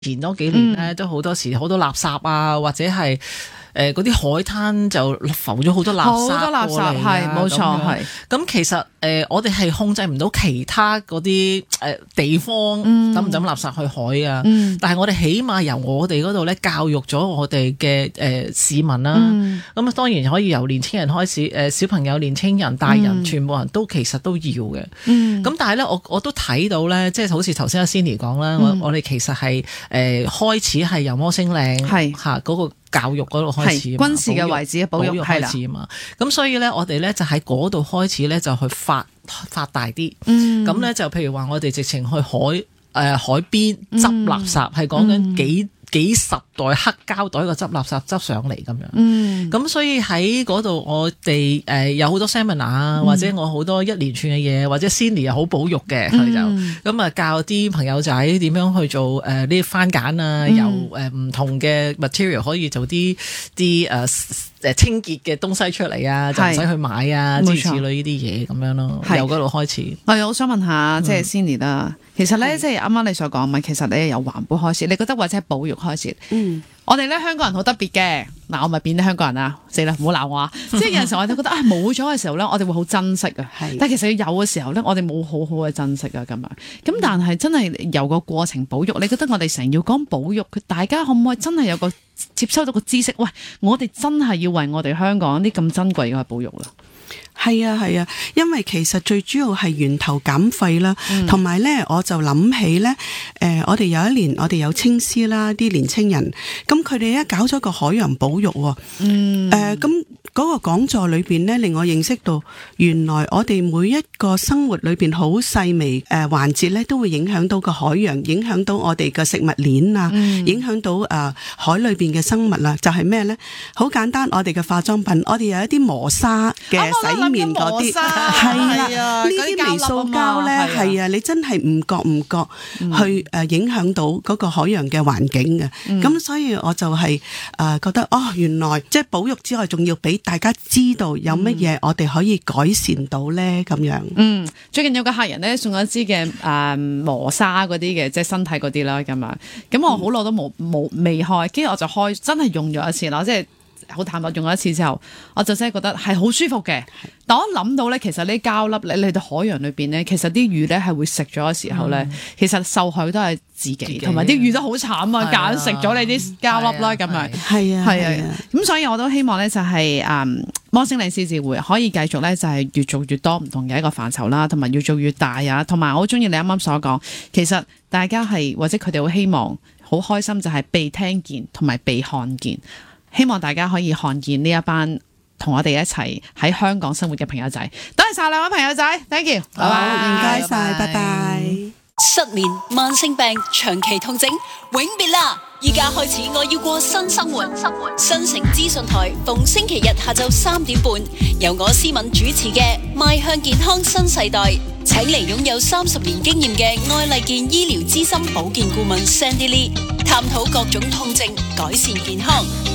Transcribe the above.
前嗰幾年咧，都好多時好多垃圾啊，或者係嗰啲海灘就浮咗好多垃圾， 好多垃圾係冇錯係。 咁其實我哋係控制唔到其他嗰啲地方抌唔抌垃圾去海啊，但係我哋起碼由我哋嗰度咧教育咗我哋嘅市民啦。咁當然可以由年青人開始，小朋友、年青人、大人，全部人都其實都要嘅。咁但係咧，我都睇到咧，即係好似頭先阿 Cindy 講啦，我哋其實係開始係由摩星嶺嚇嗰個教育嗰度開始， 軍事嘅位置保育開始啊嘛。咁所以咧，我哋咧就喺嗰度開始咧就去發大啲。咁咧就譬如話，我哋直情去海邊執垃圾，係講緊幾十袋黑膠袋嘅執垃圾執上嚟咁樣。咁所以喺嗰度我哋有好多 seminar 啊，或者我好多一連串嘅嘢，或者 Cindy 又好保育嘅，佢就咁啊教啲朋友仔點樣去做呢啲番梘啊，由唔同嘅 material 可以做啲清潔嘅東西出嚟啊，就唔使去買啊，諸如此類呢啲嘢咁樣咯，由嗰度開始。 我想問下即係 Cindy 啦，其實咧即係啱啱你所講咪，其實你由環保開始，你覺得或者係保育開始？我哋咧香港人好特別嘅，嗱我咪變咗香港人啊，死啦唔好鬧我啊！即係有陣時我哋覺得冇咗嘅時候咧，我哋會好珍惜啊，但係其實有嘅時候咧，我哋冇好好嘅珍惜啊咁樣。咁但係真係由個過程保育，你覺得我哋成日要講保育，大家可唔可以真係有個接收到個知識？喂，我哋真係要為我哋香港啲咁珍貴嘅保育啦。 係啊，因為其實最主要係源頭減廢啦，同埋咧我就諗起咧，我哋有一年我哋有青師啦，啲年青人，咁佢哋一搞咗個海洋保育喎，咁嗰個講座裏邊咧令我認識到，原來我哋每一個生活裏邊好細微環節咧，都會影響到個海洋，影響到我哋嘅食物鏈啊，影響到海裏邊嘅生物啦，就係咩咧？好簡單，我哋嘅化妝品，我哋有一啲磨砂嘅洗面嗰啲，係啦，呢啲微塑膠咧，係啊，你真係唔覺去影響到嗰個海洋嘅環境嘅。咁所以我就係覺得原來即係保育之外，仲要俾大家知道有乜嘢我哋可以改善到咧咁樣。 最近有個客人咧送咗一支嘅磨砂嗰啲嘅，即係身體嗰啲啦咁啊。咁我好耐都冇未開，跟住我就開，真係用咗一次啦，即係。好坦白，用咗一次之後，我就真係覺得係好舒服嘅。但我諗到咧，其實呢膠粒你到海洋裏邊咧，其實啲魚咧係會食咗嘅時候咧，其實受害都係自己，同埋啲魚都好慘啊，揀食咗你啲膠粒啦，咁樣係啊。咁所以我都希望咧就係摩星嶺獅子會可以繼續咧就係越做越多唔同嘅一個範疇啦，同埋越做越大啊。同埋我好中意你啱啱所講，其實大家係或者佢哋好希望好開心就係被聽見同埋被看見。希望大家可以看見呢一班同我哋一齊喺香港生活嘅朋友仔，多謝晒兩位朋友仔 ，thank you， 拜拜， 唔該晒，拜拜。 失眠、慢性病、長期痛症，永別啦！依家開始我要過新生活。新城資訊台逢星期日下晝3點半，由我思敏主持嘅《邁向健康新世代》，請嚟擁有30年經驗嘅愛麗健醫療資深保健顧問 Sandy Lee，探討各種痛症，改善健康。